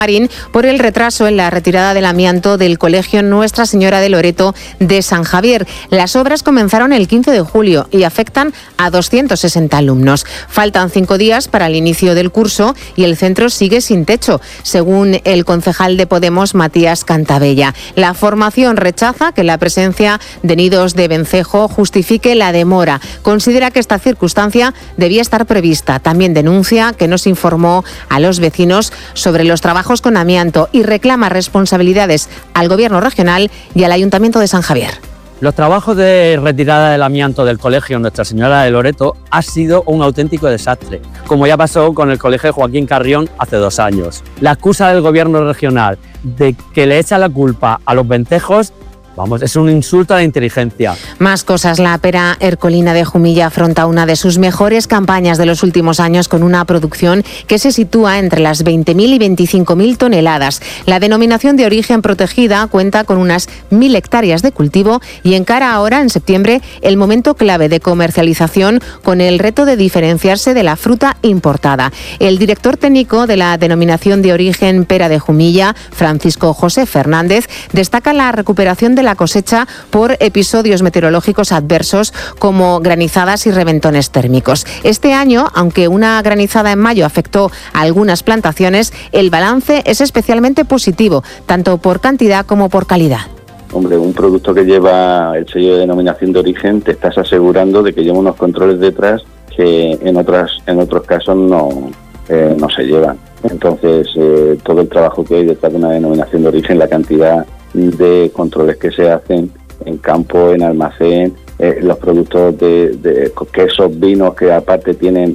Marín por el retraso en la retirada del amianto del Colegio Nuestra Señora de Loreto de San Javier. Las obras comenzaron el 15 de julio y afectan a 260 alumnos. Faltan 5 días para el inicio del curso y el centro sigue sin techo, según el concejal de Podemos, Matías Cantabella. La formación rechaza que la presencia de nidos de vencejo justifique la demora. Considera que esta circunstancia debía estar prevista. También denuncia que no se informó a los vecinos sobre los trabajos con amianto y reclama responsabilidades al Gobierno regional y al Ayuntamiento de San Javier. Los trabajos de retirada del amianto del Colegio Nuestra Señora de Loreto ha sido un auténtico desastre, como ya pasó con el Colegio Joaquín Carrión hace 2 años. La excusa del Gobierno regional de que le echa la culpa a los vencejos, es un insulto a la inteligencia. Más cosas. La pera Ercolina de Jumilla afronta una de sus mejores campañas de los últimos años con una producción que se sitúa entre las 20.000 y 25.000 toneladas. La denominación de origen protegida cuenta con unas 1.000 hectáreas de cultivo y encara ahora, en septiembre, el momento clave de comercialización con el reto de diferenciarse de la fruta importada. El director técnico de la denominación de origen pera de Jumilla, Francisco José Fernández, destaca la recuperación de la cosecha por episodios meteorológicos adversos como granizadas y reventones térmicos. Este año, aunque una granizada en mayo afectó a algunas plantaciones, el balance es especialmente positivo, tanto por cantidad como por calidad. Hombre, un producto que lleva el sello de denominación de origen, te estás asegurando de que lleva unos controles detrás que en otros casos no se llevan. Entonces, todo el trabajo que hay detrás de una denominación de origen, la cantidad de controles que se hacen en campo, en almacén, los productos de quesos, vinos que aparte tienen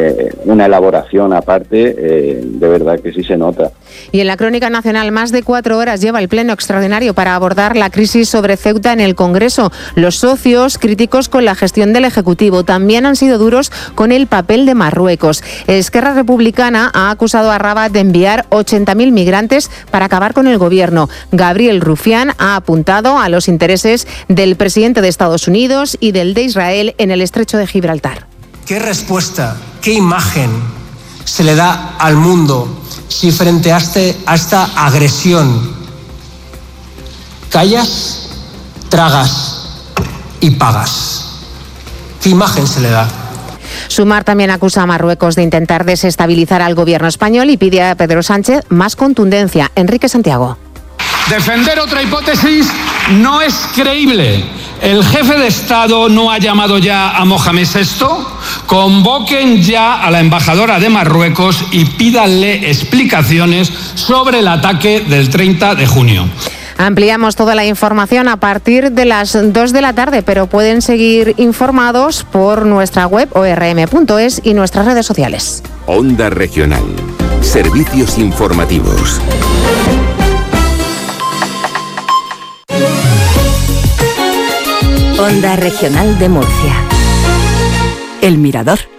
una elaboración aparte, de verdad que sí se nota. Y en la crónica nacional, más de 4 horas lleva el pleno extraordinario para abordar la crisis sobre Ceuta en el Congreso. Los socios críticos con la gestión del Ejecutivo también han sido duros con el papel de Marruecos. Esquerra Republicana ha acusado a Rabat de enviar 80.000 migrantes para acabar con el gobierno. Gabriel Rufián ha apuntado a los intereses del presidente de Estados Unidos y del de Israel en el estrecho de Gibraltar. ¿Qué respuesta, qué imagen se le da al mundo si frente a esta agresión callas, tragas y pagas? ¿Qué imagen se le da? Sumar también acusa a Marruecos de intentar desestabilizar al gobierno español y pide a Pedro Sánchez más contundencia. Enrique Santiago. Defender otra hipótesis no es creíble. ¿El jefe de Estado no ha llamado ya a Mohamed VI? Convoquen ya a la embajadora de Marruecos y pídanle explicaciones sobre el ataque del 30 de junio. Ampliamos toda la información a partir de las 2 de la tarde, pero pueden seguir informados por nuestra web orm.es y nuestras redes sociales. Onda Regional. Servicios informativos. Onda Regional de Murcia. El Mirador.